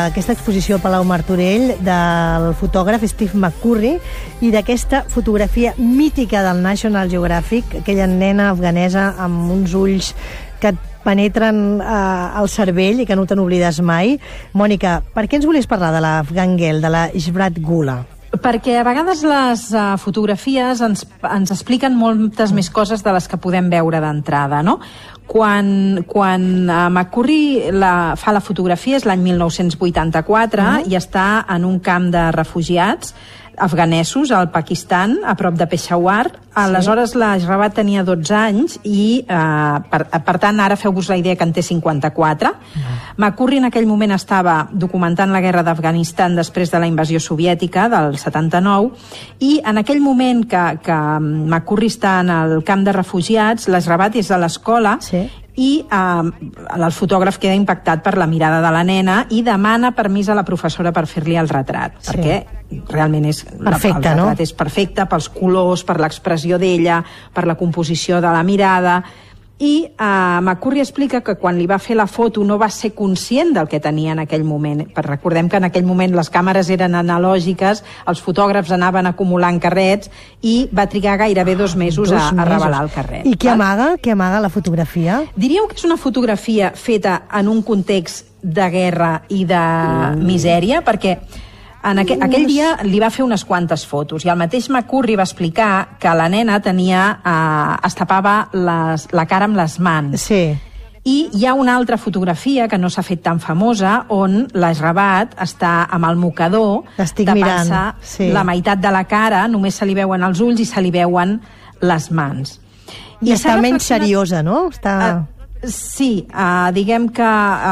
Aquesta exposició al Palau Martorell del fotògraf Steve McCurry i d'aquesta fotografia mítica del National Geographic, aquella nena afganesa amb uns ulls que et penetren al cervell i que no te n'oblides mai. Mònica, per què ens volies parlar de l'Afghan Girl, de la Shbrat Gula? Perquè a vegades les fotografies ens expliquen moltes més coses de les que podem veure d'entrada, no? Quan McCurry fa la fotografia és l'any 1984 i està en un camp de refugiats afganesos al Pakistan, a prop de Peshawar. Aleshores la Shrabat tenia 12 anys i, per tant, ara feu-vos la idea que en té 54. McCurry en aquell moment estava documentant la guerra d'Afganistan després de la invasió soviètica del 79 i en aquell moment que McCurry està en el camp de refugiats, la Shrabat és a l'escola i el fotògraf queda impactat per la mirada de la nena i demana permís a la professora per fer-li el retrat, perquè realment el retrat és perfecte pels colors, per l'expressió d'ella, per la composició de la mirada. I McCurry explica que quan li va fer la foto no va ser conscient del que tenia en aquell moment. Recordem que en aquell moment les càmeres eren analògiques, els fotògrafs anaven acumulant carrets i va trigar gairebé 2 mesos a revelar el carret. I què amaga? Què amaga la fotografia? Diríeu que és una fotografia feta en un context de guerra i de misèria, perquè aquell dia li va fer unes quantes fotos i el mateix McCurry va explicar que la nena es tapava la cara amb les mans. I hi ha una altra fotografia que no s'ha fet tan famosa on la Shrabat està amb el mocador tapant-se la meitat de la cara, només se li veuen els ulls i se li veuen les mans. I està menys seriosa, no? Sí, diguem que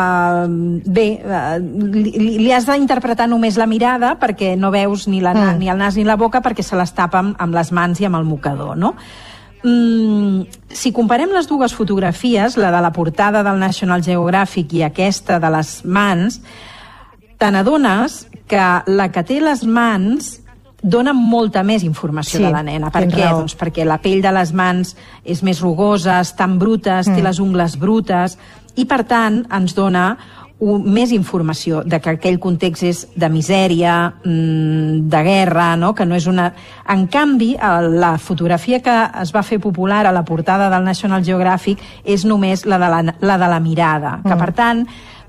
li has d'interpretar només la mirada perquè no veus ni el nas ni la boca perquè se les tapa amb les mans i amb el mocador, no? Si comparem les dues fotografies, la de la portada del National Geographic i aquesta de les mans, te n'adones que la que té les mans dona molta més informació de la nena. Per què? Doncs perquè la pell de les mans és més rugosa, estan brutes, té les ungles brutes, i per tant ens dona més informació de que aquell context és de misèria, de guerra, no? Que no és una... En canvi, la fotografia que es va fer popular a la portada del National Geographic és només la de la mirada, que per tant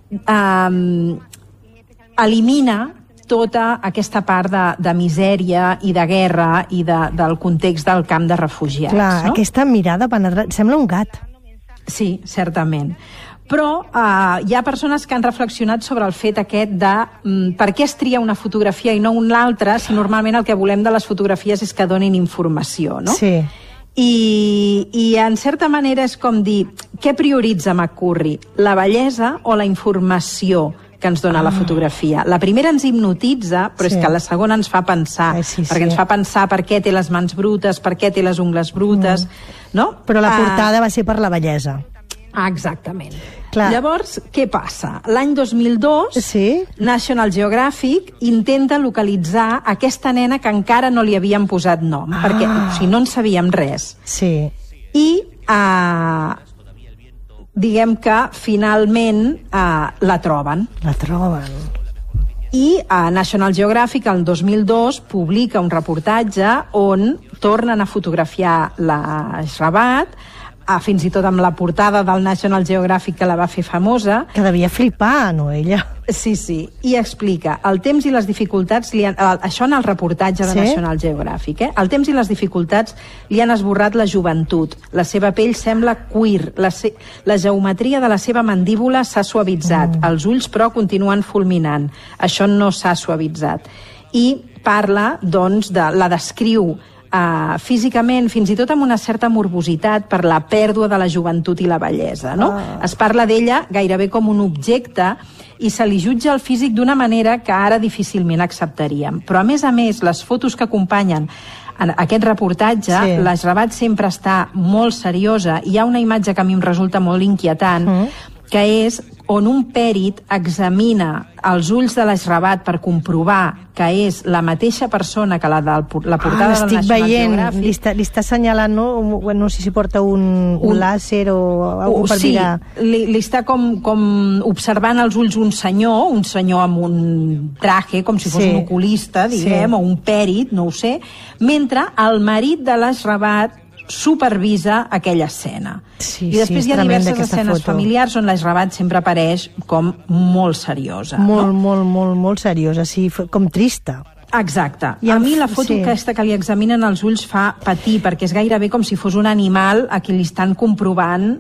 elimina tota aquesta part de misèria i de guerra i del context del camp de refugiats. Clar, aquesta mirada penetrant... Sembla un gat. Sí, certament. Però hi ha persones que han reflexionat sobre el fet aquest de per què es tria una fotografia i no una altra si normalment el que volem de les fotografies és que donin informació, no? Sí. I en certa manera és com dir, què prioritza McCurry? La bellesa o la informació que ens dona la fotografia? La primera ens hipnotitza, però és que la segona ens fa pensar, perquè ens fa pensar per què té les mans brutes, per què té les ungles brutes, no? Però la portada va ser per la bellesa. Exactament. Llavors, què passa? L'any 2002, National Geographic intenta localitzar aquesta nena que encara no li havien posat nom, perquè no en sabíem res. I diguem que finalment la troben. La troben. I National Geographic el 2002 publica un reportatge on tornen a fotografiar la Shrabat, fins i tot amb la portada del National Geographic que la va fer famosa. Que devia flipar, no, ella? Sí, i explica el temps i les dificultats, això en el reportatge de National Geographic, el temps i les dificultats li han esborrat la joventut, la seva pell sembla cuir, la geometria de la seva mandíbula s'ha suavitzat, els ulls però continuen fulminant, això no s'ha suavitzat. I parla, doncs, la descriu físicament, fins i tot amb una certa morbositat per la pèrdua de la joventut i la bellesa, no? Es parla d'ella gairebé com un objecte i se li jutja el físic d'una manera que ara difícilment acceptaríem. Però a més, les fotos que acompanyen aquest reportatge, la Shrabat sempre està molt seriosa i hi ha una imatge que a mi em resulta molt inquietant, que és on un pèrit examina els ulls de l'Ashrabat per comprovar que és la mateixa persona que la portada del National Geographic. Li està assenyalant, no sé si porta un làser o alguna per mirar. Sí, li està com observant els ulls un senyor amb un traje, com si fos un oculista, diguem, o un pèrit, no ho sé, mentre el marit de l'Ashrabat supervisa aquella escena. I després hi ha diverses escenes familiars on l'Ashrabat sempre apareix com molt seriosa. Molt seriosa, sí, com trista. Exacte. A mi la foto aquesta que li examinen els ulls fa patir, perquè és gairebé com si fos un animal a qui li estan comprovant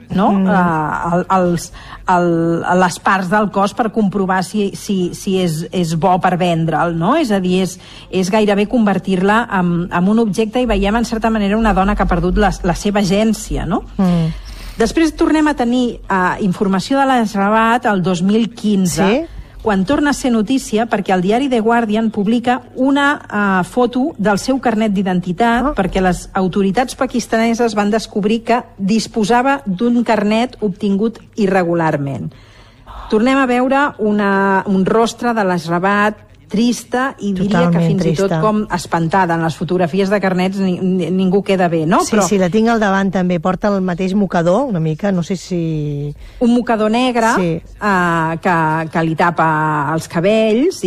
les parts del cos per comprovar si és bo per vendre'l, no? És a dir, és gairebé convertir-la en un objecte, i veiem en certa manera una dona que ha perdut la seva agència, no? Després tornem a tenir informació de l'Ashrabat el 2015, quan torna a ser notícia perquè el diari The Guardian publica una foto del seu carnet d'identitat, perquè les autoritats pakistaneses van descobrir que disposava d'un carnet obtingut irregularment. Tornem a veure un rostre de l'Ashrabat trista, i diria que fins i tot com espantada. En les fotografies de carnets ningú queda bé, no? Sí, la tinc al davant també. Porta el mateix mocador, una mica, no sé si... Un mocador negre que li tapa els cabells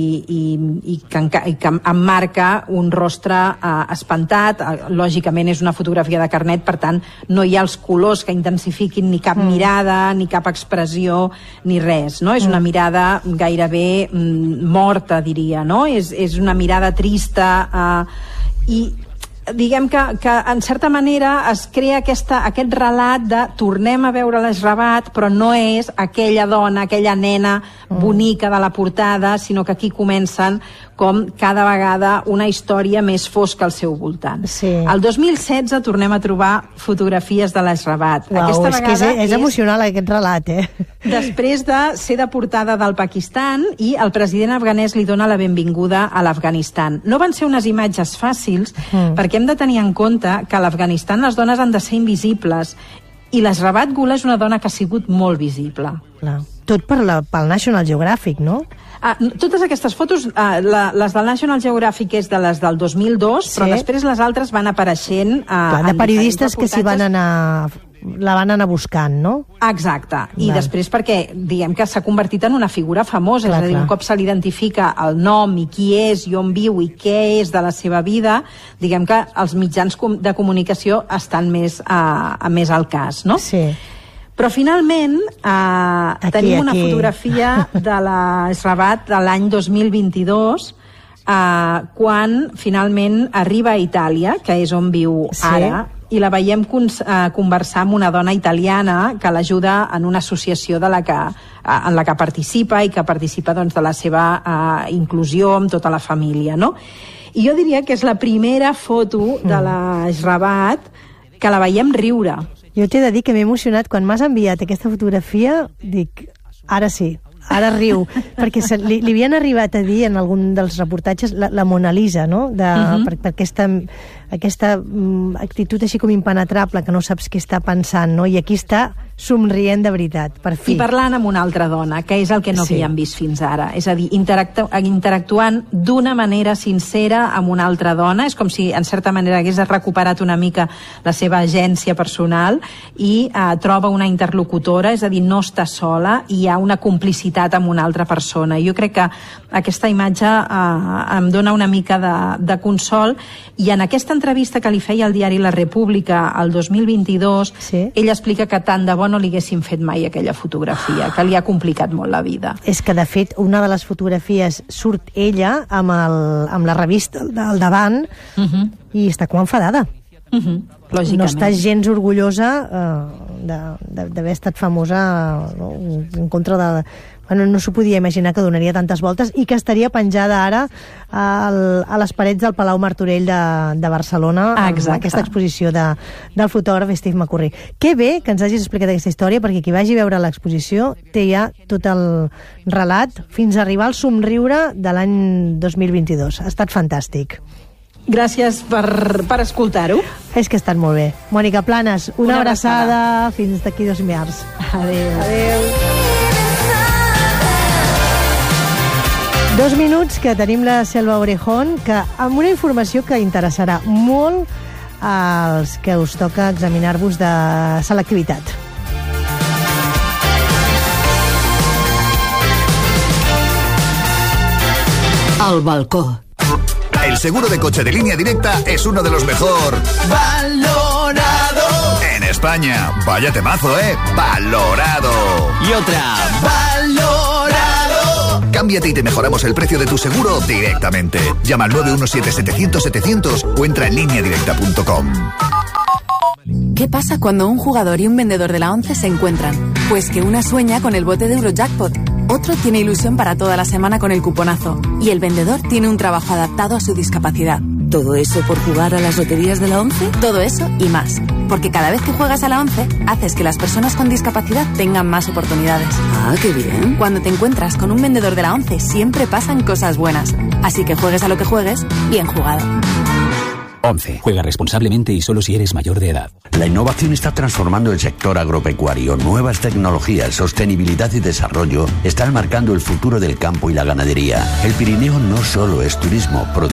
i que emmarca un rostre espantat. Lògicament és una fotografia de carnet, per tant no hi ha els colors que intensifiquin ni cap mirada, ni cap expressió, ni res, no? És una mirada gairebé morta, diria, no? És una mirada trista, i diguem que en certa manera es crea aquest relat de tornem a veure l'Ashrabat, però no és aquella dona, aquella nena bonica de la portada, sinó que aquí comencen com cada vegada una història més fosca al seu voltant. El 2016 tornem a trobar fotografies de l'Ashrabat. És emocional aquest relat, Després de ser deportada del Pakistan, i el president afganès li dona la benvinguda a l'Afganistan. No van ser unes imatges fàcils, perquè hem de tenir en compte que a l'Afganistan les dones han de ser invisibles, i l'Ashrabat Gul és una dona que ha sigut molt visible. Tot pel National Geographic, no? Totes aquestes fotos, les del National Geographic és de les del 2002, però després les altres van apareixent de periodistes que la van anar buscant, no? Exacte, i després perquè diguem que s'ha convertit en una figura famosa, és a dir, un cop se l'identifica el nom i qui és i on viu i què és de la seva vida, diguem que els mitjans de comunicació estan més al cas, no? Sí. Però finalment tenim una fotografia de l'Ashrabat de l'any 2022, quan finalment arriba a Itàlia, que és on viu ara, i la veiem conversar amb una dona italiana que l'ajuda en una associació en la que participa, i que participa de la seva inclusió amb tota la família, no? I jo diria que és la primera foto de l'Ashrabat que la veiem riure. Jo t'he de dir que m'he emocionat quan m'has enviat aquesta fotografia, dic, ara sí, ara riu, perquè li havien arribat a dir en algun dels reportatges la Mona Lisa, no? Per aquesta actitud així com impenetrable, que no saps què està pensant, no? I aquí està somrient de veritat, per fi. I parlant amb una altra dona, que és el que no havíem vist fins ara. És a dir, interactuant d'una manera sincera amb una altra dona. És com si, en certa manera, hagués recuperat una mica la seva agència personal i troba una interlocutora, és a dir, no està sola, i hi ha una complicitat amb una altra persona. Jo crec que aquesta imatge em dona una mica de consol, i en aquesta entrevista que li feia al diari La República el 2022, ella explica que tant de bo no li haguessin fet mai aquella fotografia, que li ha complicat molt la vida. És que, de fet, una de les fotografies surt ella amb la revista al davant i està com enfadada. Lògicament. No està gens orgullosa d'haver estat famosa en contra de... Bueno, no s'ho podia imaginar que donaria tantes voltes i que estaria penjada ara a les parets del Palau Martorell de Barcelona, amb aquesta exposició del fotògraf Steve McCurry. Que bé que ens hagis explicat aquesta història, perquè qui vagi a veure l'exposició té ja tot el relat fins a arribar al somriure de l'any 2022. Ha estat fantàstic. Gràcies per escoltar-ho. És que ha estat molt bé. Mònica Planes, una abraçada. Fins d'aquí 2 mesos. Adéu. Adéu. 2 minuts que tenim la Selva Orejón, que amb una informació que interessarà molt als que us toca examinar-vos de selectivitat. Al balcó. El seguro de coche de Línea Directa es uno de los mejor valorado en España. Vaya temazo, ¿eh? Valorado. Y otra. Valorado. Cámbiate y te mejoramos el precio de tu seguro directamente. Llama al 917-700-700 o entra en lineadirecta.com. ¿Qué pasa cuando un jugador y un vendedor de la 11 se encuentran? Pues que una sueña con el bote de Eurojackpot, otro tiene ilusión para toda la semana con el cuponazo y el vendedor tiene un trabajo adaptado a su discapacidad. ¿Todo eso por jugar a las loterías de la 11? Todo eso y más, porque cada vez que juegas a la 11 haces que las personas con discapacidad tengan más oportunidades. Ah, qué bien. Cuando te encuentras con un vendedor de la 11 siempre pasan cosas buenas, así que juegues a lo que juegues, bien jugado. 11. Juega responsablemente y solo si eres mayor de edad. La innovación está transformando el sector agropecuario. Nuevas tecnologías, sostenibilidad y desarrollo están marcando el futuro del campo y la ganadería. El Pirineo no solo es turismo,